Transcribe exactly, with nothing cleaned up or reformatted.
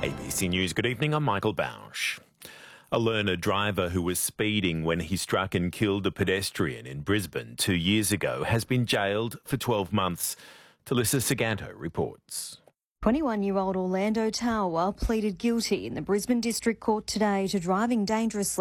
A B C News, good evening, I'm Michael Bausch. A learner driver who was speeding when he struck and killed a pedestrian in Brisbane two years ago has been jailed for twelve months. Talissa Saganto reports. twenty-one-year-old Orlando Tawa pleaded guilty in the Brisbane District Court today to driving dangerously